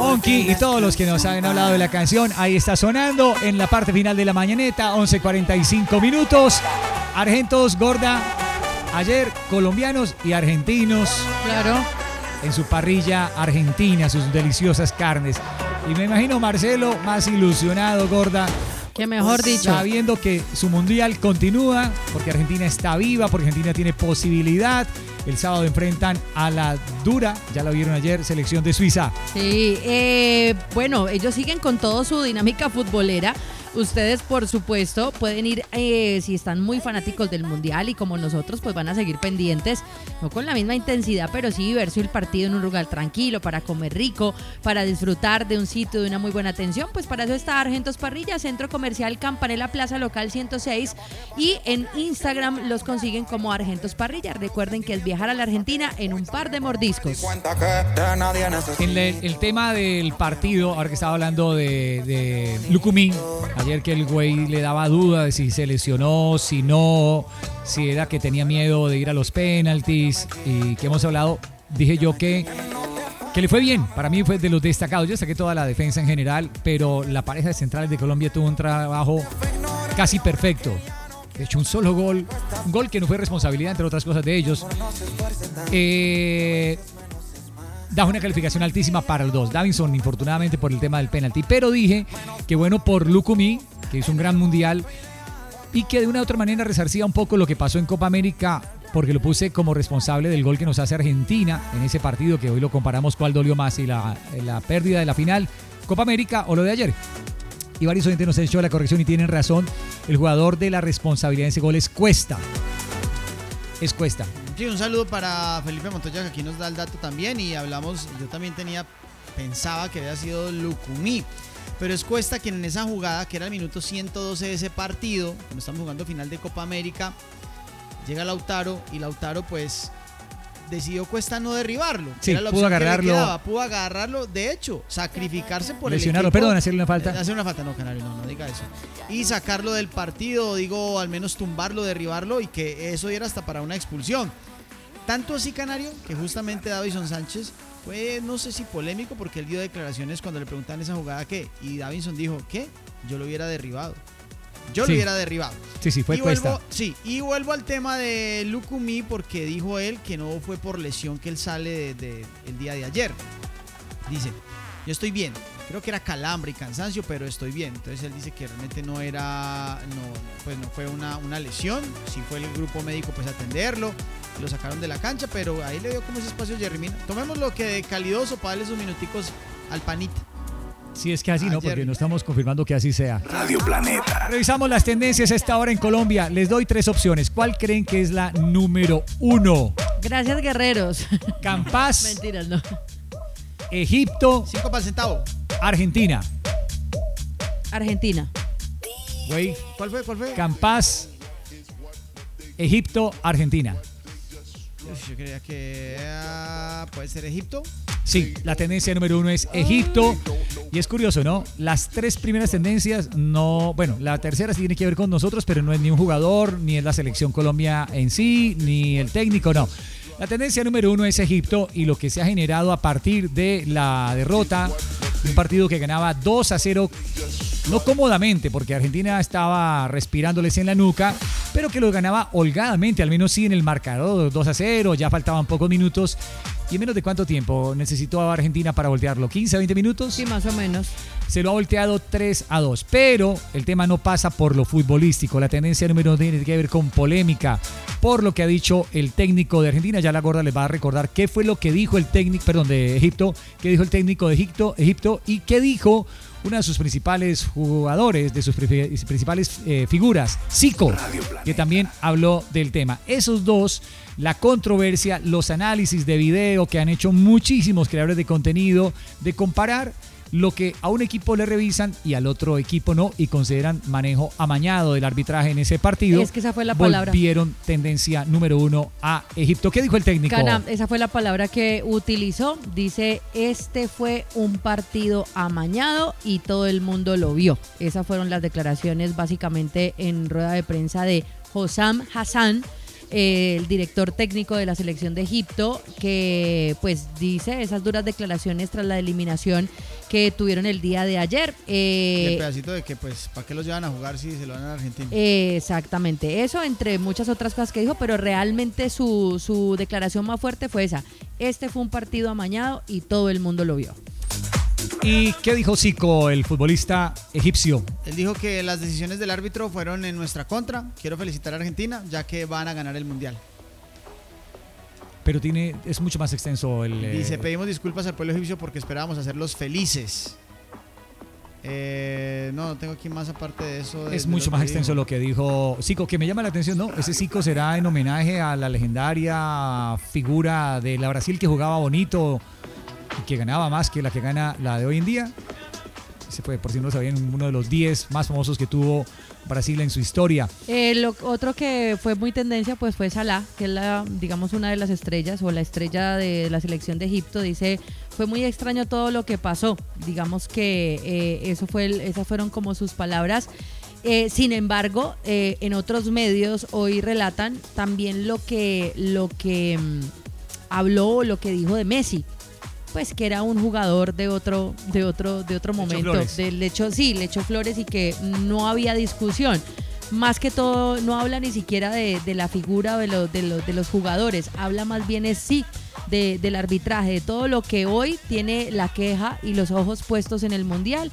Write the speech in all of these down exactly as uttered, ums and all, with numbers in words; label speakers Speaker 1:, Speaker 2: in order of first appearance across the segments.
Speaker 1: Onky y todos los que nos han hablado de la canción. Ahí está sonando en la parte final de la mañaneta, once cuarenta y cinco minutos. Argentos, Gorda. Ayer colombianos y argentinos.
Speaker 2: Claro.
Speaker 1: En su parrilla argentina, sus deliciosas carnes. Y me imagino Marcelo más ilusionado, Gorda.
Speaker 2: Que mejor dicho.
Speaker 1: Sabiendo que su mundial continúa, porque Argentina está viva, porque Argentina tiene posibilidad. El sábado enfrentan a la dura, ya lo vieron ayer, selección de Suiza.
Speaker 2: Sí, eh, bueno, ellos siguen con toda su dinámica futbolera. Ustedes, por supuesto, pueden ir, eh, si están muy fanáticos del Mundial y como nosotros, pues van a seguir pendientes, no con la misma intensidad, pero sí verse el partido en un lugar tranquilo, para comer rico, para disfrutar de un sitio de una muy buena atención. Pues para eso está Argentos Parrilla, Centro Comercial Campanella Plaza Local ciento seis, y en Instagram los consiguen como Argentos Parrilla. Recuerden que es viajar a la Argentina en un par de mordiscos.
Speaker 1: En el, el tema del partido, ahora que estaba hablando de, de Lucumí, ayer que el güey le daba duda de si se lesionó, si no, si era que tenía miedo de ir a los penaltis y que hemos hablado, dije yo que, que le fue bien. Para mí fue de los destacados. Yo saqué toda la defensa en general, pero la pareja de centrales de Colombia tuvo un trabajo casi perfecto. De hecho, un solo gol, un gol que no fue responsabilidad, entre otras cosas, de ellos. Eh... Da una calificación altísima para los dos. Davinson, infortunadamente, por el tema del penalti. Pero dije que bueno por Lucumí, que hizo un gran mundial y que de una u otra manera resarcía un poco lo que pasó en Copa América, porque lo puse como responsable del gol que nos hace Argentina en ese partido, que hoy lo comparamos cuál dolió más, y la, la pérdida de la final, Copa América o lo de ayer. Y varios oyentes nos han hecho la corrección y tienen razón. El jugador de la responsabilidad de ese gol es Cuesta. Es Cuesta.
Speaker 3: Sí, un saludo para Felipe Montoya, que aquí nos da el dato también, y hablamos, yo también tenía, pensaba que había sido Lucumí, pero es Cuesta quien en esa jugada, que era el minuto ciento doce de ese partido, cuando estamos jugando final de Copa América, llega Lautaro, y Lautaro pues decidió Cuesta no derribarlo.
Speaker 1: Sí,
Speaker 3: era la
Speaker 1: pudo agarrarlo.
Speaker 3: Que le quedaba, pudo agarrarlo, de hecho, sacrificarse por
Speaker 1: lesionarlo,
Speaker 3: el equipo.
Speaker 1: perdón, hacerle una falta.
Speaker 3: Hacer una falta, no, Canario, no, no diga eso. Y sacarlo del partido, digo, al menos tumbarlo, derribarlo, y que eso era hasta para una expulsión. Tanto así, Canario, que justamente Davinson Sánchez fue, no sé si polémico, porque él dio declaraciones cuando le preguntaban esa jugada qué, y Davinson dijo, ¿qué? Yo lo hubiera derribado. Yo
Speaker 1: sí.
Speaker 3: lo hubiera derribado.
Speaker 1: Sí, sí, fue
Speaker 3: y
Speaker 1: Cuesta.
Speaker 3: Vuelvo, sí, y vuelvo al tema de Lucumí, porque dijo él que no fue por lesión que él sale de, de, el día de ayer. Dice, yo estoy bien. Creo que era calambre y cansancio, pero estoy bien. Entonces él dice que realmente no era, no, pues no fue una, una lesión. Si fue el grupo médico, pues a atenderlo. Lo sacaron de la cancha, pero ahí le dio como ese espacio a Jerry Mina. Tomemos lo que de calidoso para darle sus minuticos al panita.
Speaker 1: Sí, es que así, ¿no? Porque no estamos confirmando que así sea.
Speaker 4: Radio Planeta.
Speaker 1: Revisamos las tendencias a esta hora en Colombia. Les doy tres opciones. ¿Cuál creen que es la número uno?
Speaker 2: Gracias, guerreros.
Speaker 1: Campas.
Speaker 2: Mentiras, no.
Speaker 1: Egipto.
Speaker 3: Cinco para el centavo. Argentina.
Speaker 2: Argentina.
Speaker 1: Güey.
Speaker 3: ¿Cuál fue? ¿Cuál fue?
Speaker 1: Campas. Egipto, Argentina.
Speaker 3: Uf, yo creía que uh, puede ser Egipto.
Speaker 1: Sí, la tendencia número uno es Egipto. Y es curioso, ¿no? Las tres primeras tendencias no... Bueno, la tercera sí tiene que ver con nosotros, pero no es ni un jugador, ni es la selección Colombia en sí, ni el técnico, no. La tendencia número uno es Egipto y lo que se ha generado a partir de la derrota de un partido que ganaba dos a cero, no cómodamente, porque Argentina estaba respirándoles en la nuca, pero que lo ganaba holgadamente, al menos sí en el marcador, dos a cero, ya faltaban pocos minutos. ¿Y en menos de cuánto tiempo necesitó Argentina para voltearlo? ¿quince a veinte minutos?
Speaker 2: Sí, más o menos.
Speaker 1: Se lo ha volteado tres a dos, pero el tema no pasa por lo futbolístico. La tendencia número uno tiene que ver con polémica, por lo que ha dicho el técnico de Argentina. Ya la gorda les va a recordar qué fue lo que dijo el técnico, perdón, de Egipto, qué dijo el técnico de Egipto, Egipto y qué dijo uno de sus principales jugadores, de sus principales eh, figuras, Zico, que también habló del tema. Esos dos, la controversia, los análisis de video que han hecho muchísimos creadores de contenido, de comparar lo que a un equipo le revisan y al otro equipo no, y consideran manejo amañado del arbitraje en ese partido.
Speaker 2: Es que esa fue la palabra.
Speaker 1: Volvieron tendencia número uno a Egipto. ¿Qué dijo el técnico?
Speaker 2: Cana, esa fue la palabra que utilizó. Dice, este fue un partido amañado y todo el mundo lo vio. Esas fueron las declaraciones básicamente en rueda de prensa de Hossam Hassan, eh, el director técnico de la selección de Egipto, que pues dice esas duras declaraciones tras la eliminación que tuvieron el día de ayer.
Speaker 3: Eh, el pedacito de que pues, ¿para qué los llevan a jugar si se lo van a Argentina?
Speaker 2: Eh, exactamente, eso entre muchas otras cosas que dijo, pero realmente su, su declaración más fuerte fue esa. Este fue un partido amañado y todo el mundo lo vio.
Speaker 1: ¿Y qué dijo Zico, el futbolista egipcio?
Speaker 3: Él dijo que las decisiones del árbitro fueron en nuestra contra. Quiero felicitar a Argentina, ya que van a ganar el Mundial.
Speaker 1: Pero tiene, es mucho más extenso el...
Speaker 3: Dice,
Speaker 1: eh,
Speaker 3: pedimos disculpas al pueblo egipcio porque esperábamos hacerlos felices. Eh, no, no tengo aquí más aparte de eso. De,
Speaker 1: es
Speaker 3: de
Speaker 1: mucho
Speaker 3: lo
Speaker 1: más
Speaker 3: que
Speaker 1: extenso
Speaker 3: dijo.
Speaker 1: lo que dijo Zico, que me llama la atención, ¿no? Ese Zico será en homenaje a la legendaria figura de la Brasil que jugaba bonito y que ganaba más que la que gana la de hoy en día. Se fue, por si no lo sabían, uno de los diez más famosos que tuvo Brasil en su historia.
Speaker 2: Eh, lo otro que fue muy tendencia pues fue Salah, que es la, digamos, una de las estrellas o la estrella de la selección de Egipto. Dice, fue muy extraño todo lo que pasó. Digamos que eh, eso fue el, esas fueron como sus palabras. Eh, sin embargo, eh, en otros medios hoy relatan también lo que, lo que mmm, habló, lo que dijo de Messi. Pues que era un jugador de otro, de otro, de otro momento. Del hecho, sí, le echó flores y que no había discusión. Más que todo, no habla ni siquiera de, de la figura de, lo, de, lo, de los jugadores. Habla más bien es sí de, del arbitraje, de todo lo que hoy tiene la queja y los ojos puestos en el Mundial.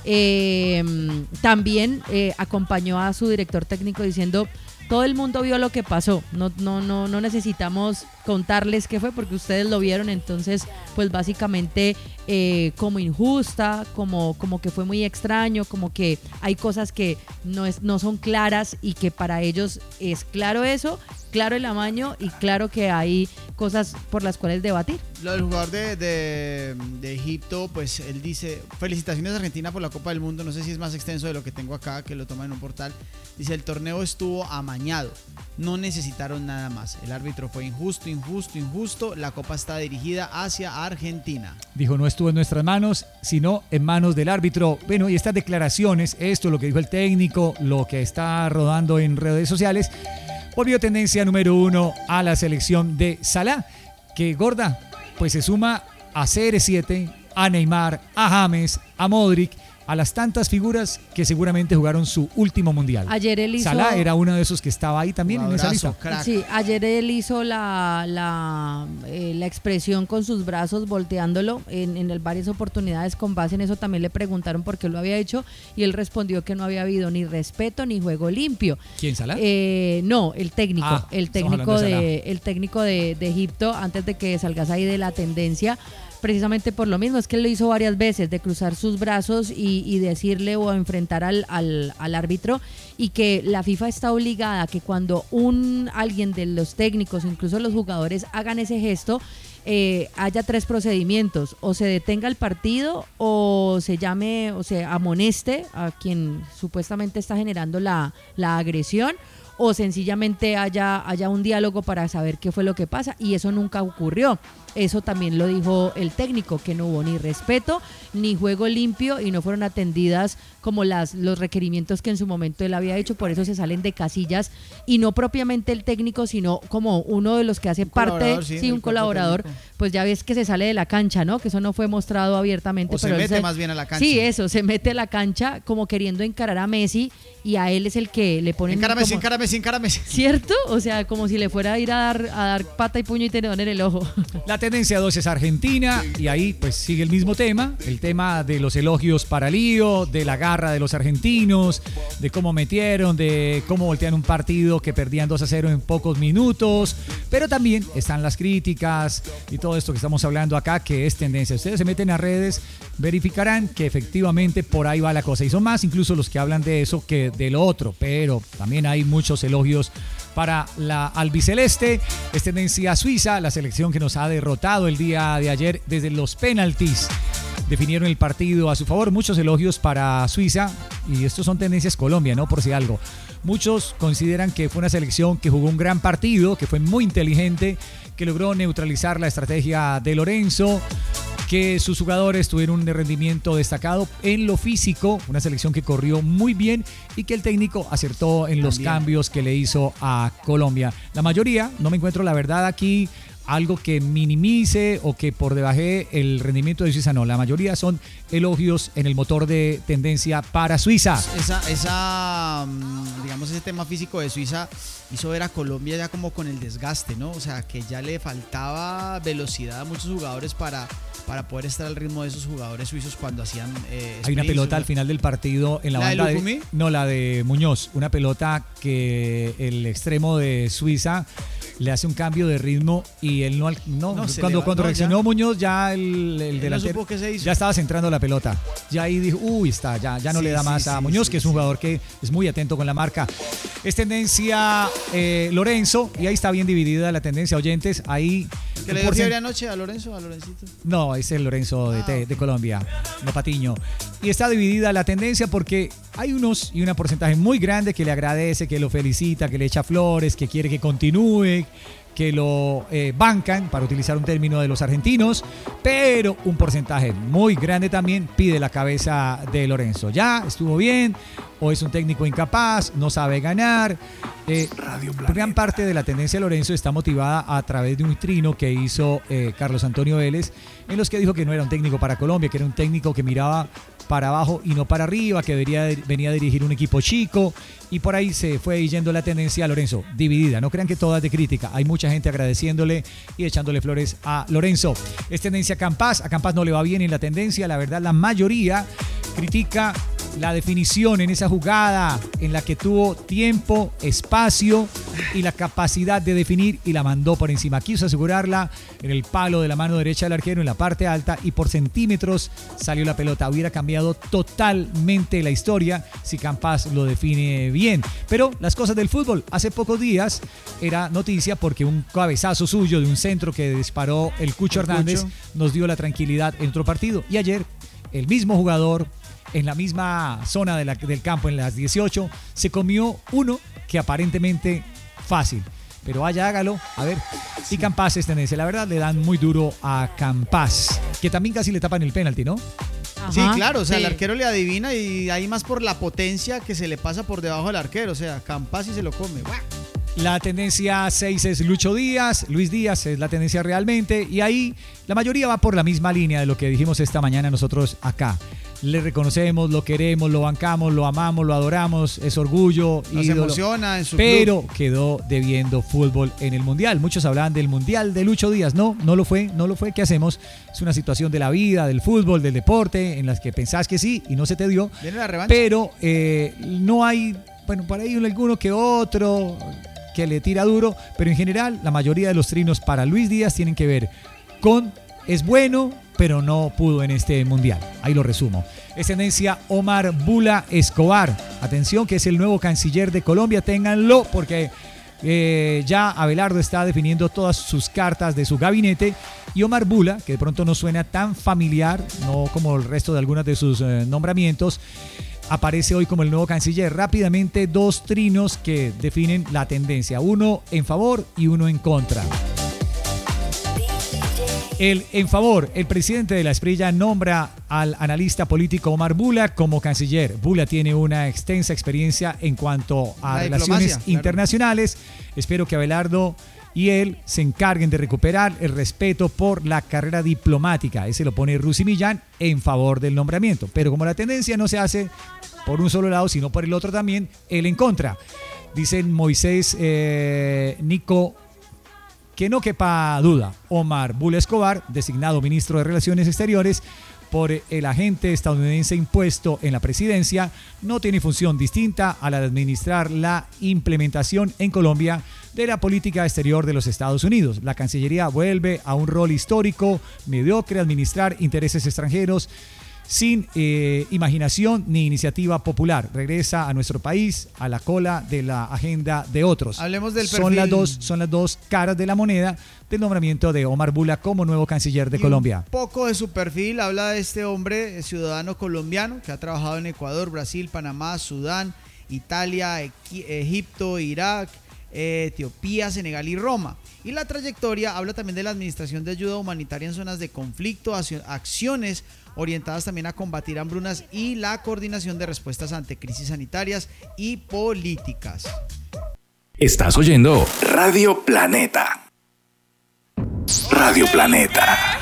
Speaker 2: Eh, también eh, acompañó a su director técnico diciendo, todo el mundo vio lo que pasó, no, no, no, no necesitamos contarles qué fue porque ustedes lo vieron, entonces pues básicamente eh, como injusta, como, como que fue muy extraño, como que hay cosas que no, es, no son claras y que para ellos es claro eso, claro el amaño y claro que hay cosas por las cuales debatir.
Speaker 3: Lo del jugador de, de, de Egipto, pues él dice, felicitaciones a Argentina por la Copa del Mundo, no sé si es más extenso de lo que tengo acá, que lo toma en un portal. Dice, el torneo estuvo amañado, no necesitaron nada más, el árbitro fue injusto, injusto, injusto, la Copa está dirigida hacia Argentina.
Speaker 1: Dijo, no estuvo en nuestras manos, sino en manos del árbitro. Bueno, y estas declaraciones, esto, lo que dijo el técnico, lo que está rodando en redes sociales, volvió tendencia número uno a la selección de Salah, que gorda, pues se suma a C R siete, a Neymar, a James, a Modric, a las tantas figuras que seguramente jugaron su último mundial.
Speaker 2: Ayer él hizo...
Speaker 1: Salah era uno de esos que estaba ahí también en esa lista.
Speaker 3: Crack.
Speaker 2: Sí, ayer él hizo la, la, eh, la expresión con sus brazos volteándolo en, en el, varias oportunidades. Con base en eso también le preguntaron por qué lo había hecho y él respondió que no había habido ni respeto ni juego limpio.
Speaker 1: ¿Quién, Salah?
Speaker 2: Eh, no, el técnico,
Speaker 1: Ah,
Speaker 2: el técnico
Speaker 1: de,
Speaker 2: de, el técnico de, de Egipto, antes de que salgas ahí de la tendencia. Precisamente por lo mismo, es que él lo hizo varias veces, de cruzar sus brazos y, y decirle o enfrentar al, al, al árbitro, y que la FIFA está obligada a que cuando un alguien de los técnicos, incluso los jugadores, hagan ese gesto, eh, haya tres procedimientos: o se detenga el partido, o se llame, o se amoneste a quien supuestamente está generando la, la agresión, o sencillamente haya, haya un diálogo para saber qué fue lo que pasa, y eso nunca ocurrió. Eso también lo dijo el técnico, que no hubo ni respeto ni juego limpio y no fueron atendidas como las los requerimientos que en su momento él había hecho. Por eso se salen de casillas, y no propiamente el técnico, sino como uno de los que hace
Speaker 3: Un
Speaker 2: parte,
Speaker 3: sí,
Speaker 2: sí, un colaborador,
Speaker 3: técnico.
Speaker 2: Pues ya ves que se sale de la cancha, ¿no? Que eso no fue mostrado abiertamente.
Speaker 3: O se
Speaker 2: pero él
Speaker 3: mete más bien a la cancha.
Speaker 2: Sí, eso, se mete a la cancha como queriendo encarar a Messi, y a él es el que le ponen
Speaker 3: Encárame,
Speaker 2: como,
Speaker 3: encárame, encárame.
Speaker 2: ¿cierto? O sea, como si le fuera a ir a dar, a dar pata y puño y tenedor en el ojo.
Speaker 1: La tendencia dos es Argentina, y ahí pues sigue el mismo tema, el tema de los elogios para Lío, de la garra de los argentinos, de cómo metieron, de cómo voltean un partido que perdían dos a cero en pocos minutos, pero también están las críticas y todo esto que estamos hablando acá, que es tendencia. Ustedes se meten a redes, verificarán que efectivamente por ahí va la cosa, y son más incluso los que hablan de eso que de lo otro, pero también hay muchos elogios para la albiceleste. Es tendencia Suiza, la selección que nos ha derrotado el día de ayer desde los penaltis. Definieron el partido a su favor. Muchos elogios para Suiza, y estos son tendencias Colombia, ¿no? Por si algo. Muchos consideran que fue una selección que jugó un gran partido, que fue muy inteligente, que logró neutralizar la estrategia de Lorenzo, que sus jugadores tuvieron un rendimiento destacado en lo físico, una selección que corrió muy bien y que el técnico acertó en los
Speaker 3: También.
Speaker 1: cambios que le hizo a Colombia. La mayoría, no me encuentro la verdad aquí, algo que minimice o que por debaje el rendimiento de Suiza, no, la mayoría son elogios en el motor de tendencia para Suiza.
Speaker 3: Esa, esa, mm, digamos, ese tema físico de Suiza hizo ver a Colombia ya como con el desgaste, ¿no? O sea, que ya le faltaba velocidad a muchos jugadores para, para poder estar al ritmo de esos jugadores suizos cuando hacían eh,
Speaker 1: Hay una
Speaker 3: sprints,
Speaker 1: pelota
Speaker 3: o-
Speaker 1: al final del partido en la,
Speaker 3: ¿La de
Speaker 1: banda
Speaker 3: Lucumí?
Speaker 1: no, la de Muñoz, una pelota que el extremo de Suiza le hace un cambio de ritmo y él no, al- no,
Speaker 3: No, se
Speaker 1: cuando,
Speaker 3: le va-
Speaker 1: cuando
Speaker 3: no,
Speaker 1: reaccionó
Speaker 3: ya.
Speaker 1: Muñoz ya el, el
Speaker 3: Él no
Speaker 1: delantero
Speaker 3: supo qué se hizo.
Speaker 1: ya estaba centrando la pelota, ya ahí dijo, uy, está, ya, ya no
Speaker 3: Sí,
Speaker 1: le da
Speaker 3: sí,
Speaker 1: más a
Speaker 3: sí,
Speaker 1: Muñoz,
Speaker 3: sí,
Speaker 1: que es un
Speaker 3: sí.
Speaker 1: jugador que es muy atento con la marca. Es tendencia eh, Lorenzo, y ahí está bien dividida la tendencia, oyentes, ahí...
Speaker 3: ¿Que
Speaker 1: un
Speaker 3: le dio
Speaker 1: porcent-
Speaker 3: fiebre anoche a Lorenzo, a Lorencito?
Speaker 1: no, es el Lorenzo de,
Speaker 3: Ah,
Speaker 1: Te-
Speaker 3: ok.
Speaker 1: de Colombia, no Patiño. Y está dividida la tendencia porque hay unos y un porcentaje muy grande que le agradece, que lo felicita, que le echa flores, que quiere que continúe, que lo eh, bancan, para utilizar un término de los argentinos, pero un porcentaje muy grande también pide la cabeza de Lorenzo. Ya estuvo bien, o es un técnico incapaz, no sabe ganar. Eh, gran parte de la tendencia de Lorenzo está motivada a través de un trino que hizo eh, Carlos Antonio Vélez, en los que dijo que no era un técnico para Colombia, que era un técnico que miraba para abajo y no para arriba, que debería, venía a dirigir un equipo chico, y por ahí se fue yendo la tendencia a Lorenzo, dividida. No crean que todas de crítica, hay mucha gente agradeciéndole y echándole flores a Lorenzo. Es tendencia a Campas, a Campas no le va bien en la tendencia, la verdad la mayoría critica la definición en esa jugada en la que tuvo tiempo, espacio y la capacidad de definir y la mandó por encima. Quiso asegurarla en el palo de la mano derecha del arquero en la parte alta y por centímetros salió la pelota. Hubiera cambiado totalmente la historia si Campas lo define bien. Pero las cosas del fútbol, hace pocos días era noticia porque un cabezazo suyo de un centro que disparó el Cucho
Speaker 3: El
Speaker 1: Hernández
Speaker 3: Cucho.
Speaker 1: nos dio la tranquilidad en otro partido. Y ayer el mismo jugador en la misma zona de la- del campo, en las dieciocho, se comió uno que aparentemente fácil. Pero vaya, hágalo, a ver. Y Campas es tendencia. La verdad, le dan muy duro a Campas, que también casi le tapan el penalti, ¿no?
Speaker 3: Sí,
Speaker 2: Ajá,
Speaker 3: claro, o sea,
Speaker 2: sí.
Speaker 3: el arquero le adivina y ahí más por la potencia que se le pasa por debajo del arquero, o sea, Campas y se lo come. ¡Guau!
Speaker 1: La tendencia seis es Lucho Díaz, Luis Díaz es la tendencia realmente, y ahí la mayoría va por la misma línea de lo que dijimos esta mañana nosotros acá. Le reconocemos, lo queremos, lo bancamos, lo amamos, lo adoramos, es orgullo,
Speaker 3: Nos
Speaker 1: ídolo,
Speaker 3: emociona en su
Speaker 1: pero
Speaker 3: club.
Speaker 1: quedó debiendo fútbol en el Mundial. Muchos hablan del Mundial de Lucho Díaz. No, no lo fue, no lo fue. ¿Qué hacemos? Es una situación de la vida, del fútbol, del deporte, en las que pensás que sí y no se te dio.
Speaker 3: Viene la revancha.
Speaker 1: Pero eh, no hay, bueno, por ahí alguno que otro que le tira duro, pero en general la mayoría de los trinos para Luis Díaz tienen que ver con es bueno, pero no pudo en este Mundial. Ahí lo resumo. Es tendencia Omar Bula Escobar. Atención, que es el nuevo canciller de Colombia. Ténganlo porque eh, ya Abelardo está definiendo todas sus cartas de su gabinete. Y Omar Bula, que de pronto no suena tan familiar, no como el resto de algunos de sus eh, nombramientos, aparece hoy como el nuevo canciller. Rápidamente, dos trinos que definen la tendencia. Uno en favor y uno en contra. El en favor, el presidente de la Esprilla nombra al analista político Omar Bula como canciller. Bula tiene una extensa experiencia en cuanto a
Speaker 3: La
Speaker 1: relaciones
Speaker 3: diplomacia, claro.
Speaker 1: internacionales. Espero que Abelardo y él se encarguen de recuperar el respeto por la carrera diplomática. Ese lo pone Rusi Millán en favor del nombramiento. Pero como la tendencia no se hace por un solo lado, sino por el otro también, él en contra. Dicen Moisés eh, Nico, que no quepa duda, Omar Bula Escobar, designado ministro de Relaciones Exteriores por el agente estadounidense impuesto en la presidencia, no tiene función distinta a la de administrar la implementación en Colombia de la política exterior de los Estados Unidos. La Cancillería vuelve a un rol histórico, mediocre, administrar intereses extranjeros sin eh, imaginación ni iniciativa popular. Regresa a nuestro país a la cola de la agenda de otros.
Speaker 3: Hablemos del
Speaker 1: son
Speaker 3: perfil.
Speaker 1: las dos Son las dos caras de la moneda del nombramiento de Omar Bula como nuevo canciller de
Speaker 3: Y
Speaker 1: Colombia.
Speaker 3: Un poco de su perfil, habla de este hombre, eh, ciudadano colombiano, que ha trabajado en Ecuador, Brasil, Panamá, Sudán, Italia, Equi- Egipto, Irak, eh, Etiopía, Senegal y Roma. Y la trayectoria habla también de la administración de ayuda humanitaria en zonas de conflicto, acciones orientadas también a combatir hambrunas y la coordinación de respuestas ante crisis sanitarias y políticas.
Speaker 4: Estás oyendo Radio Planeta. Radio Planeta.